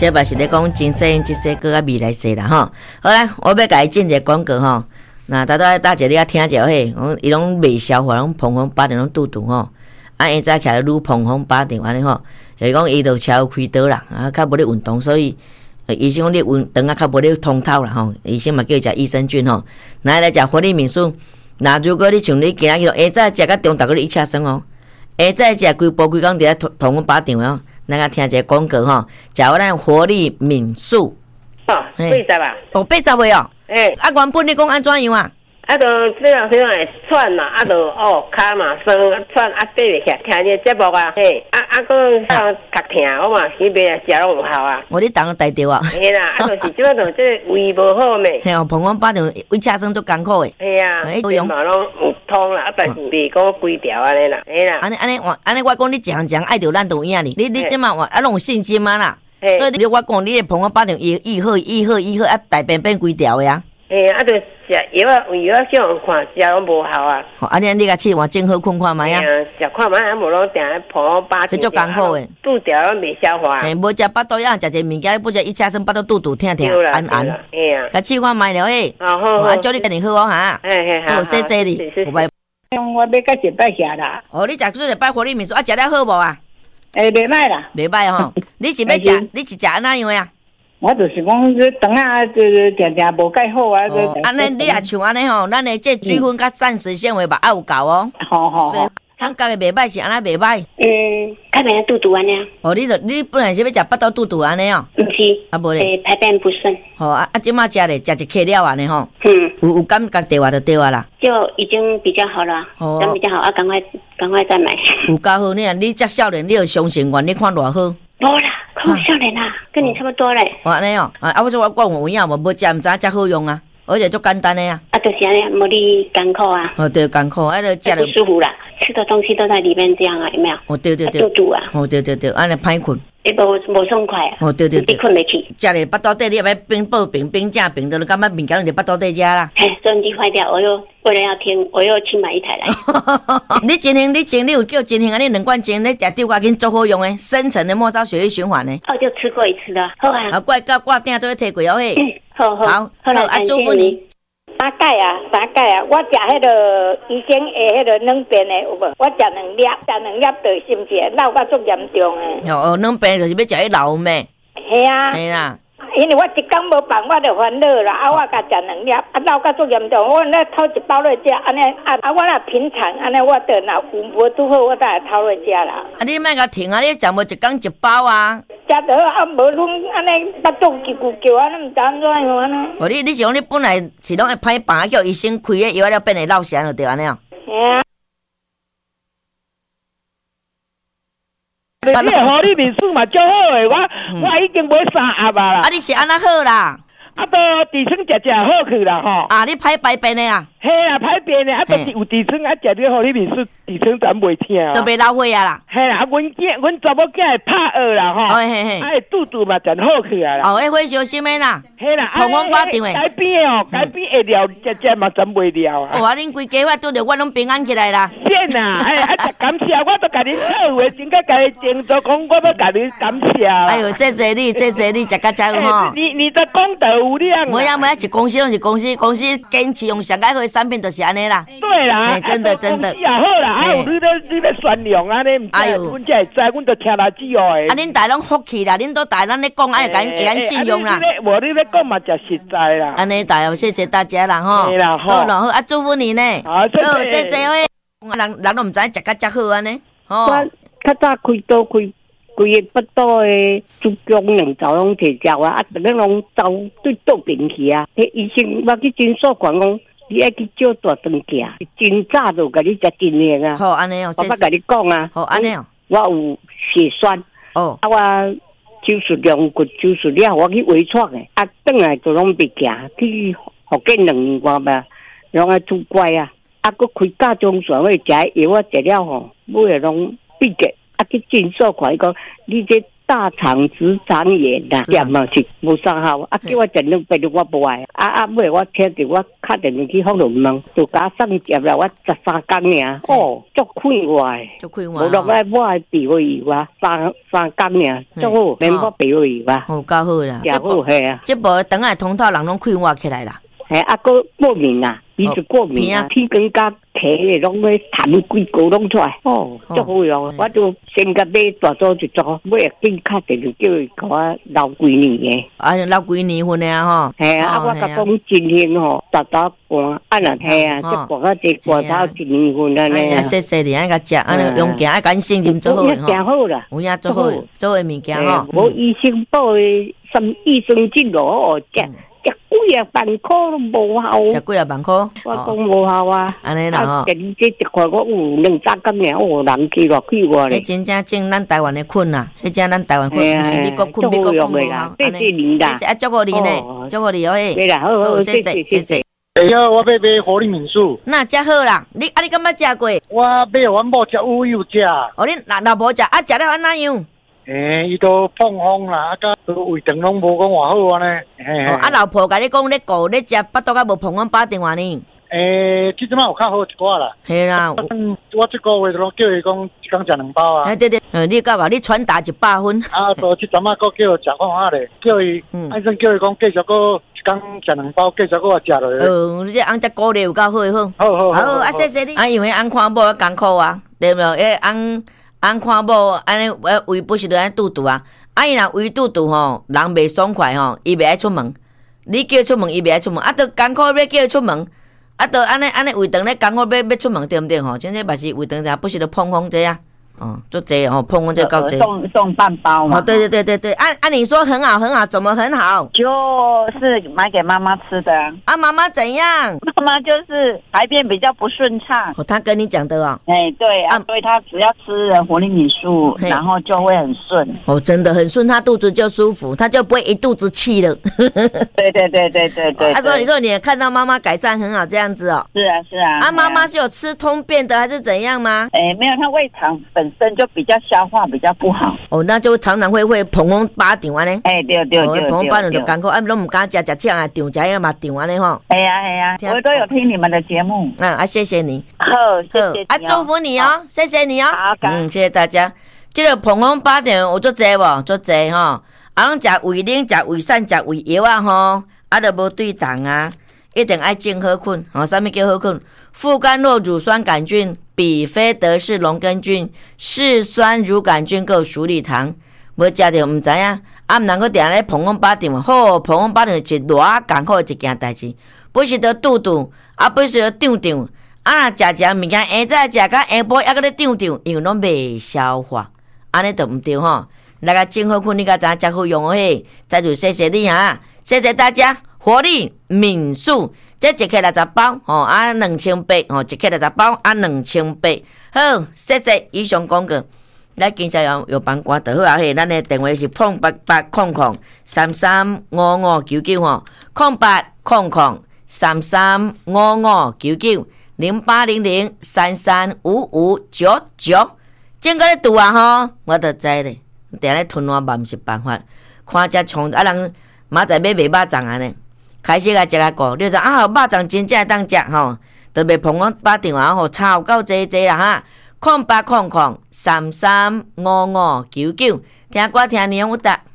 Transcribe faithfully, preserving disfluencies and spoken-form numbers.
这嘛是咧讲今生即世搁较未来世啦吼。好啦，我要甲伊进一个广告吼。那大家大家你啊听者嘿，伊拢未消化，拢砰砰巴定拢肚肚吼。啊，伊早起来愈砰砰巴定安尼吼，就是讲伊就车有开刀啦，啊，较无咧运动，所以医生讲你运动啊较无咧通透啦吼。医生嘛叫伊食益生菌吼，来来食活力敏素。那如果你像你今仔日下早食到中昼个你一车生哦，下早食规波规工伫咧砰砰巴定哦，咱甲听一个广告吼，食我咱活力敏素。 哦，八十啊？ 哦，八十个哦。 诶、欸， 啊，原本你讲安怎样啊？ 啊，就这样这样会喘嘛，啊，就哦骹嘛酸喘，啊爬袂起来，听这节目啊，嘿，啊啊，佮上脚疼，我嘛去买啊，食拢有效啊。 我你当个带着啊？ 嘿啦，啊，就是即摆就这胃无好咩？ 嘿哦，膀胱巴着胃车生足艰苦诶。 嘿啊，胃嘛拢有通啦，啊，但是袂讲规条安尼啦，嘿啦。 安尼安尼，我安尼我讲你一项一项爱着咱都有影哩，你你即嘛我啊拢有信心啊啦。所以你我讲你的膀胱巴着医医好医好医好啊，大便变规条诶啊。 嘿啊，就食药啊，有药叫人看，食拢无效啊。 好，安尼你甲试换正好困看觅啊。 食看觅啊，无拢定咧破八条。迄足艰苦诶， 肚条拢未消化。 嘿，无食巴肚呀，食一物件，不食一车生巴肚肚肚疼疼，按按。 嘿啊， 甲试看觅了诶。 好好好。 啊，祝你家己好哦哈。 嘿嘿好。 好，谢谢你。拜。 我要甲一摆下啦。 哦，你食做一摆活力面素啊，食了好无啊？ 诶，袂歹啦。 袂歹吼，你是要食？你是食安怎样啊？ 我就是讲，这肠啊，这常常无介好啊。 哦，安尼你也像安尼吼，咱的这水分甲膳食纤维吧，爱有够哦。 好好好。 感觉袂歹是安尼袂歹。 嗯，较袂肚肚安尼。 哦，你就你本来是要食巴肚肚肚安尼哦。 毋是。 啊无咧。 排便不顺。 吼啊啊！即马食咧，食一克了安尼吼。 嗯。 有有感觉对啊，就对啊啦。 就已经比较好了。哦。咁比较好啊，赶快赶快再买。 有够好，你啊，你遮少年，你有相信我，你看偌好。 无啦。我少年啦，跟你差不多嘞。 哦，安尼哦，啊，我说我讲有影无，无食毋知遮好用啊，而且足简单的啊。 啊，就是安尼，无你艰苦啊。 哦，对，艰苦，啊，就食了不舒服啦，吃的东西都在里面这样啊，有没有？ 哦，对对对。 肚肚啊。 哦，对对对，安尼歹困。 伊无无爽快啊。 哦，对对对。 你困袂去。 食咧巴肚底，你要冰报冰冰正冰，都感觉物件伫巴肚底食啦。 嘿，收音机坏掉，我又为了要听，我又去买一台来。 你真行，你真，你有叫真行啊？你两罐真，你食丢挂紧足好用诶，深层的末梢血液循环诶。 哦，就吃过一次的，好啊。 啊，怪到挂顶做伙摕过哦嘿。 好好。 好，好啊，祝福你。 三钙啊，三钙啊！我食迄个医生下迄个软便的有无？我食两粒，食两粒就心结老甲足严重诶。 哦，软便就是要食迄老咩？ 系啊。 系啦。 因为我一工无办，我就烦恼啦。啊，我甲食两粒，啊，老甲足严重。我那偷一包落食，安尼啊啊！我若平常安尼，我得若有无拄好，我再来偷落食啦。 啊，你莫甲停啊！你食无一工一包啊？ 食着啊，无拢安尼巴肚叽咕叫啊，你毋知安怎样安尼？ 哦，你你是讲你本来是拢会歹病，叫医生开个药了变会落翔就对安尼哦。 嘿啊。你的活力面数嘛足好诶，我、嗯、我已经买三盒啊啦。 啊，你是安那好啦？ 啊，都痔疮食食好去啦吼。 啊，你歹排便的啊？ 嘿啊，歹便的啊，都是有痔疮啊，食这活力面数，痔疮咱袂疼啊。 都袂老血啊啦。 嘿啦，阮囝阮查某囝会拍学啦吼。 嘿嘿嘿。 啊，肚肚嘛真好去啊啦。 哦，迄火烧心的啦。 嘿啦， 膀胱巴张的。 改变哦，改变会了，食食嘛真袂了啊。 哦，啊，恁规家伙拄着我拢平安起来啦。 是啊，哎，啊，感谢，我都甲恁好话，真个甲你敬做讲，我都甲你感谢。 哎呦，谢谢你，谢谢你，食甲真好吼。 你你的功德无量。 没呀没呀，是公司拢是公司，公司坚持用上解好的产品，就是安尼啦。 对啦， 真的真的。 也好啦，还有你咧你咧宣扬安尼，哎呦，阮才会知，阮都听来之后诶。 啊，恁大拢福气啦，恁都大咱咧讲，爱甲会咱信用啦。 无你咧讲嘛，就实在啦。 安尼大，谢谢大家啦吼。 对啦， 好啦好啊，祝福你呢。 好，谢谢谢喂。人人都毋知食甲遮好安尼。 哦。我较早开刀开。规个腹肚诶，子宫两条拢摕掉啊！啊，逐个拢走对倒病去啊！迄医生我去诊所讲讲，你爱去照大肠镜，真早就甲你食真灵啊！ 好安尼哦， 我捌甲你讲啊！ 好安尼哦， 我有血栓哦， 啊，我手术量骨手术了，我去微创诶，啊，转来就拢袂行，去福建两年外吧，拢爱出怪啊！啊，佫开甲中线，我食药啊食了吼，尾啊拢闭结。啊！去诊所看伊讲，你这大肠直肠炎啦，也嘛是无啥效。啊，叫我食两杯我无爱。啊啊，尾我听着我敲电话去福隆问，就甲送接啦，我十三工尔。哦，足快活诶， 足快活。无落来我诶鼻胃油啊，三三工尔，足好，免我鼻胃油啊。 哦，够好啦， 食好系啊。 这部等下通透人拢快活起来啦。 嘿，啊，个过敏啊，鼻子过敏啊，鼻根甲皮诶，拢会痰规个拢出来。哦，足好用，我就先甲买大组一组，尾啊紧敲电话叫伊甲我留几年诶。 啊，留几年份诶吼。 嘿啊，啊，我甲讲真兴吼，逐逐寒，啊若嘿啊，即寒啊济寒头一年份安尼啊。 谢谢你，爱甲食，安尼用行爱甲信任做好吼。 有好啦， 有影做好，做诶物件吼。 无医生报诶，什益生菌咯，食。食几啊万块都无效， 食几啊万块， 我讲无效啊。 安尼啦吼， 这这一块我有两三工尔，哦，人去偌去我咧。 迄真正种咱台湾的菌啦，迄正咱台湾菌，毋是美国菌，美国菌无效。 谢谢您啦， 啊，祝贺你呢，祝贺你哦嘿。 对啦，好好，谢谢谢谢。 会晓我要买活力敏素， 那遮好啦，你啊你敢捌食过？ 我买阮某食有有食。 哦，恁老老婆食啊，食了安怎样？ 诶，伊都碰风啦，啊，甲胃肠拢无讲偌好安尼。嘿哦，啊，老婆甲你讲咧顾咧食巴肚甲无碰风巴电话呢？ 诶，即阵仔有较好一寡啦。 系啦， 我即个月都叫伊讲一工食两包啊。 哎对对，呃，你教教你传达一百分。 啊，都即阵仔佫叫食看下咧，叫伊，安算叫伊讲继续佫一工食两包，继续佫食落去。 呃，你这翁只鼓励有够好好。 好好好。 好啊，谢谢你。啊，因为翁看某艰苦啊，对无？诶，翁。翁看某安尼，胃不是都安肚肚啊？啊，伊若胃肚肚吼，人袂爽快吼，伊袂爱出门。你叫出门，伊袂爱出门。啊，都艰苦要叫伊出门，啊，都安尼安尼胃肠咧艰苦要要出门，对毋对吼？现在嘛是胃肠啥，不是都碰风这样。哦，做这哦，碰碰这够这送送半包嘛。 哦，对对对对对，按、啊、按、啊、你说很好很好，怎么很好？ 就是买给妈妈吃的。 啊，妈妈怎样？ 妈妈就是排便比较不顺畅。 哦，他跟你讲的哦。 哎、欸，对啊，所以他只要吃了活力敏素，然后就会很顺。 哦，真的很顺，他肚子就舒服，他就不会一肚子气了。 对对对对对对。 他、啊、说：“你说你也看到妈妈改善很好这样子哦。” 是啊是啊。 啊，妈妈是有吃通便的还是怎样吗？ 哎、欸，没有，他胃肠本身就比较消化比较不好。 哦，那就常常会会膨风巴长安尼。 哎、欸，对对对对。 膨风巴长就艰苦，啊，拢唔敢食食呛啊，长食个嘛长安尼吼。 哎呀哎呀，我都有听你们的节目。 嗯啊，谢谢你。 好，谢谢你、哦。 啊，祝福你哦，谢谢你哦。 好， 嗯，谢谢大家。这个膨风巴长有足济无？足济吼。啊，拢食胃冷、食胃散、食胃药啊吼，啊，都无对重啊。一定爱种好菌，吼、哦，啥物叫好菌？副甘酪乳酸杆菌、比菲德氏龙根菌、嗜酸乳杆菌，还有鼠李糖，无食着毋知影。啊，毋通搁定咧膨风巴长，好，膨风巴长是偌艰苦一件代志，不是得肚肚，啊，不是得胀胀，啊，若食食物件，下早食甲下晡还搁咧胀胀，因为拢袂消化，安尼就毋对吼。来个种好菌，你甲知影食好用嘿，再就谢谢你哈，谢谢大家。活力敏素，这一克六十包，吼啊两千八，吼一克六十包啊两千八。好，谢谢以上广告。来，今朝有有帮关就好啊！嘿，咱的电话是空八八空空三三五五九九吼，空八空空三三五五九九零八零零三三五五九九。正个咧拄啊吼，我就知咧，定咧吞碗饭是办法。看只冲啊人明仔载买卖肉粽安尼。开始来食个过，你就啊，肉粽真正会当食吼，特别碰我打电话吼，差有够济济啦哈，空八空空三三五五九九，听歌听年有答。